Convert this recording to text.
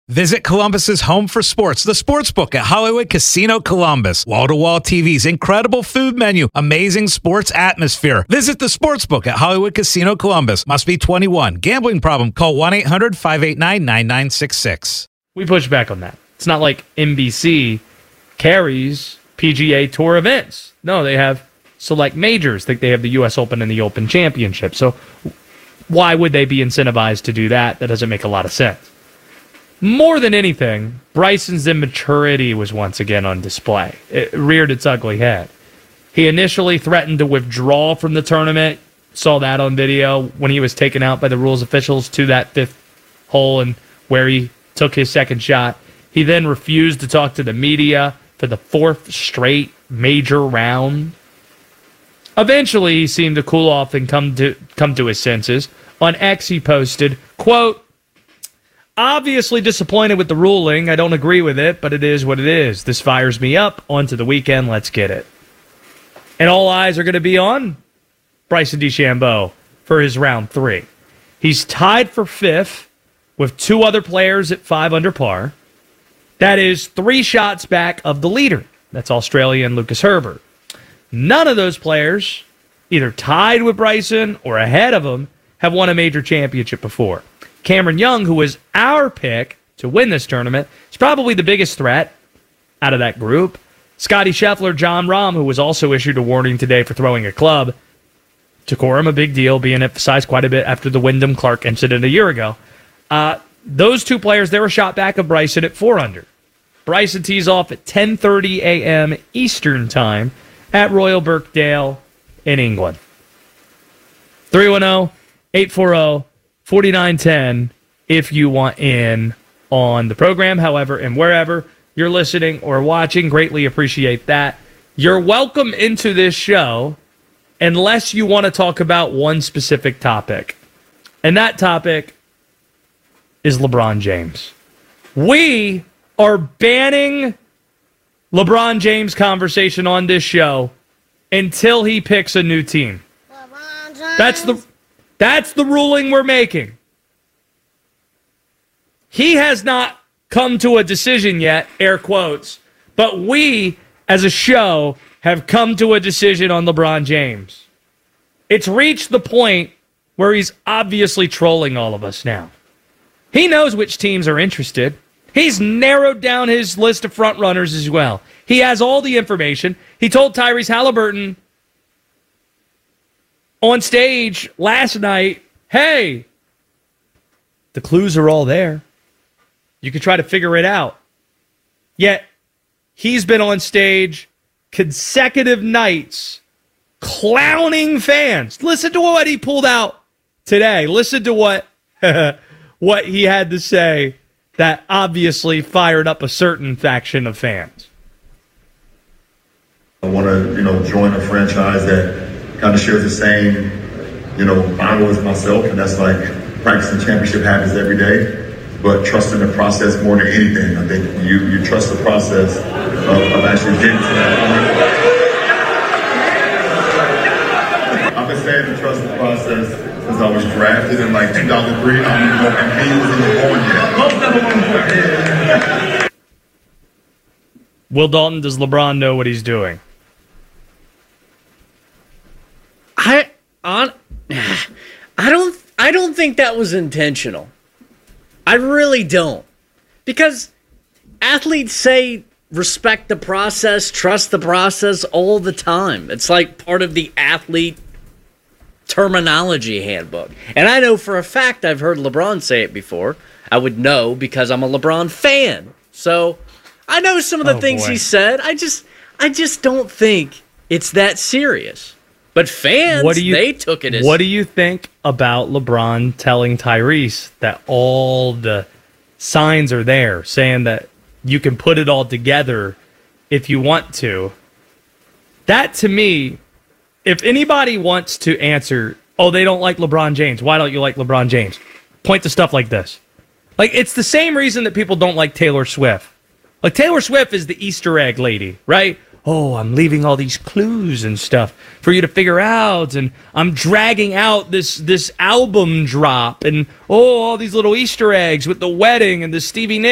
Visit Columbus's home for sports, the Sportsbook at Hollywood Casino Columbus. Wall-to-wall TVs, incredible food menu, amazing sports atmosphere. Visit the Sportsbook at Hollywood Casino Columbus. Must be 21. Gambling problem? Call 1-800-589-9966. We push back on that. It's not like NBC carries PGA Tour events. No, they have select majors. They have the U.S. Open and the Open Championship. So why would they be incentivized to do that? That doesn't make a lot of sense. More than anything, Bryson's immaturity was once again on display. It reared its ugly head. He initially threatened to withdraw from the tournament. Saw that on video when he was taken out by the rules officials to that fifth hole and where he took his second shot. He then refused to talk to the media for the fourth straight major round. Eventually, he seemed to cool off and come to his senses. On X, he posted, quote, "Obviously disappointed with the ruling. I don't agree with it, but it is what it is. This fires me up. On to the weekend. Let's get it." And all eyes are going to be on Bryson DeChambeau for his round 3. He's tied for 5th with 2 other players at 5 under par. That is 3 shots back of the leader. That's Australian Lucas Herbert. None of those players, either tied with Bryson or ahead of him, have won a major championship before. Cameron Young, who was our pick to win this tournament, is probably the biggest threat out of that group. Scotty Scheffler, Jon Rahm, who was also issued a warning today for throwing a club. Decorum, a big deal, being emphasized quite a bit after the Wyndham Clark incident a year ago. Those 2 players, they're a shot back of Bryson at 4 under. Bryson tees off at 10:30 a.m. Eastern Time at Royal Birkdale in England. 310-840-4910 if you want in on the program. However, and wherever you're listening or watching, greatly appreciate that. You're welcome into this show unless you want to talk about one specific topic. And that topic is LeBron James. We are banning LeBron James conversation on this show until he picks a new team. That's the ruling we're making. He has not come to a decision yet, air quotes, but we, as a show, have come to a decision on LeBron James. It's reached the point where he's obviously trolling all of us now. He knows which teams are interested. He's narrowed down his list of front runners as well. He has all the information. He told Tyrese Halliburton on stage last night, hey, the clues are all there. You can try to figure it out. Yet, he's been on stage consecutive nights clowning fans. Listen to what he pulled out today. Listen to what he had to say that obviously fired up a certain faction of fans. I want to, join a franchise that kind of shares the same, Bible as myself, and that's like practicing championship habits every day, but trusting the process more than anything. I think you trust the process of actually getting to that point. I've been saying to trust the process since I was drafted in 2003. I don't even know if he was even born yet. Will Dalton, does LeBron know what he's doing? I don't think that was intentional. I really don't. Because athletes say respect the process, trust the process all the time. It's like part of the athlete terminology handbook. And I know for a fact I've heard LeBron say it before. I would know because I'm a LeBron fan. So I know some of the things he said. I just don't think it's that serious. But fans, they took it as... What do you think about LeBron telling Tyrese that all the signs are there, saying that you can put it all together if you want to? That, to me, if anybody wants to answer, they don't like LeBron James, why don't you like LeBron James? Point to stuff like this. It's the same reason that people don't like Taylor Swift. Taylor Swift is the Easter egg lady, right? Oh, I'm leaving all these clues and stuff for you to figure out, and I'm dragging out this album drop, and all these little Easter eggs with the wedding and the Stevie Nicks.